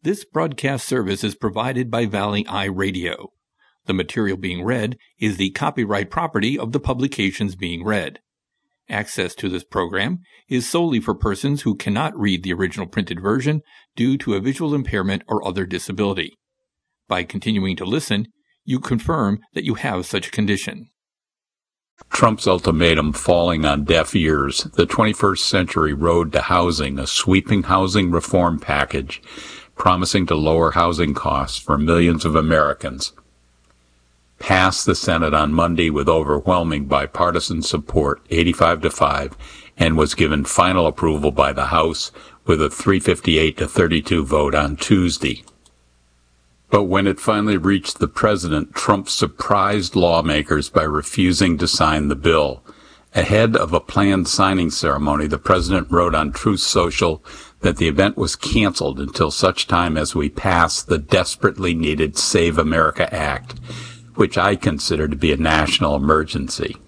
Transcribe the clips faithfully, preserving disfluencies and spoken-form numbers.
This broadcast service is provided by Valley Eye Radio. The material being read is the copyright property of the publications being read. Access to this program is solely for persons who cannot read the original printed version due to a visual impairment or other disability. By continuing to listen, you confirm that you have such a condition. Trump's ultimatum falling on deaf ears. The twenty-first century road to housing, a sweeping housing reform package promising to lower housing costs for millions of Americans, passed the Senate on Monday with overwhelming bipartisan support, eighty-five to five, and was given final approval by the House with a three fifty-eight to thirty-two vote on Tuesday. But when it finally reached the president, Trump surprised lawmakers by refusing to sign the bill. Ahead of a planned signing ceremony, the president wrote on Truth Social that the event was canceled until such time as we pass the desperately needed Save America Act, which I consider to be a national emergency.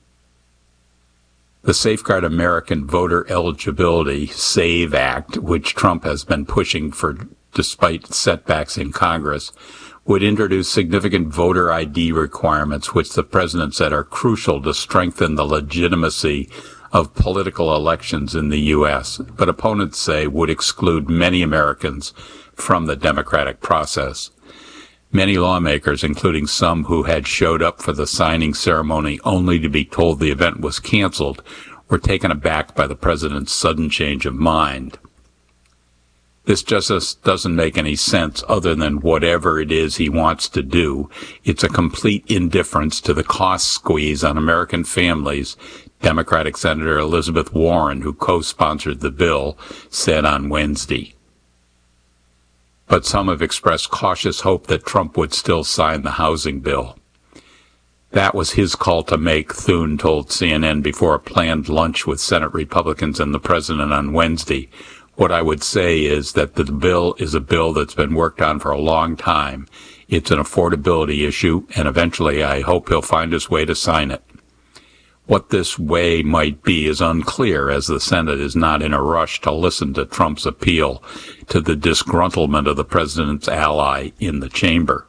The Safeguard American Voter Eligibility SAVE Act, which Trump has been pushing for despite setbacks in Congress, would introduce significant voter I D requirements which the president said are crucial to strengthen the legitimacy of political elections in the U S, but opponents say would exclude many Americans from the democratic process. Many lawmakers, including some who had showed up for the signing ceremony only to be told the event was canceled, were taken aback by the president's sudden change of mind. This just doesn't make any sense other than whatever it is he wants to do. It's a complete indifference to the cost squeeze on American families, Democratic Senator Elizabeth Warren, who co-sponsored the bill, said on Wednesday. But some have expressed cautious hope that Trump would still sign the housing bill. That was his call to make, Thune told C N N before a planned lunch with Senate Republicans and the president on Wednesday. What I would say is that the bill is a bill that's been worked on for a long time. It's an affordability issue, and eventually I hope he'll find his way to sign it. What this way might be is unclear, as the Senate is not in a rush to listen to Trump's appeal to the disgruntlement of the president's ally in the chamber.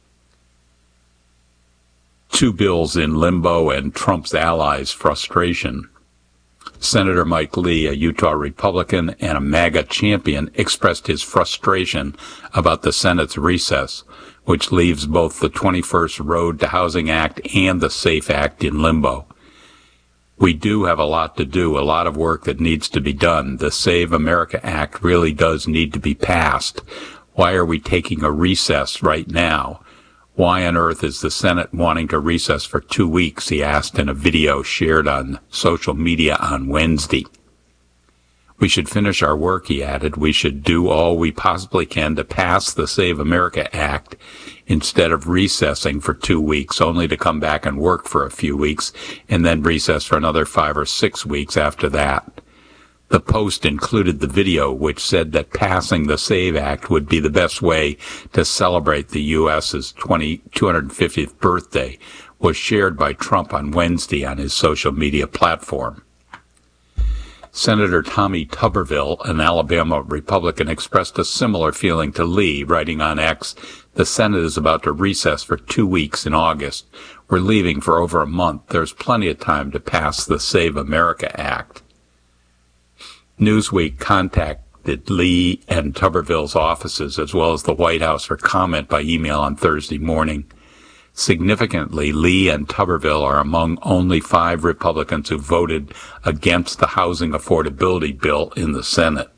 Two bills in limbo and Trump's allies' frustration. Senator Mike Lee, a Utah Republican and a MAGA champion, expressed his frustration about the Senate's recess, which leaves both the twenty-first Road to Housing Act and the SAFE Act in limbo. We do have a lot to do, a lot of work that needs to be done. The Save America Act really does need to be passed. Why are we taking a recess right now? Why on earth is the Senate wanting to recess for two weeks, he asked in a video shared on social media on Wednesday. We should finish our work, he added. We should do all we possibly can to pass the Save America Act instead of recessing for two weeks, only to come back and work for a few weeks and then recess for another five or six weeks after that. The Post included the video which said that passing the SAVE Act would be the best way to celebrate the U S's two hundred fiftieth birthday, was shared by Trump on Wednesday on his social media platform. Senator Tommy Tuberville, an Alabama Republican, expressed a similar feeling to Lee, writing on X, "The Senate is about to recess for two weeks in August. We're leaving for over a month. There's plenty of time to pass the Save America Act." Newsweek contacted Lee and Tuberville's offices as well as the White House for comment by email on Thursday morning. Significantly, Lee and Tuberville are among only five Republicans who voted against the housing affordability bill in the Senate.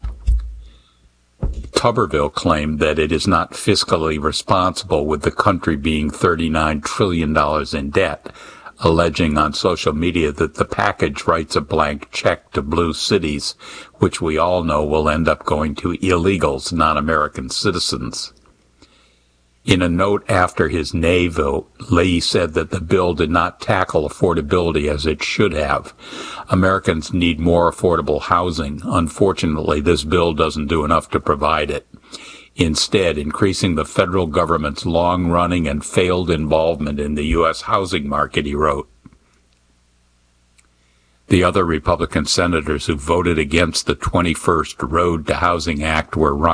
Tuberville claimed that it is not fiscally responsible with the country being thirty-nine trillion dollars in debt, alleging on social media that the package writes a blank check to blue cities, which we all know will end up going to illegals, not American citizens. In a note after his nay vote, Lee said that the bill did not tackle affordability as it should have. Americans need more affordable housing. Unfortunately, this bill doesn't do enough to provide it. Instead, increasing the federal government's long-running and failed involvement in the U S housing market, he wrote. The other Republican senators who voted against the twenty-first Road to Housing Act were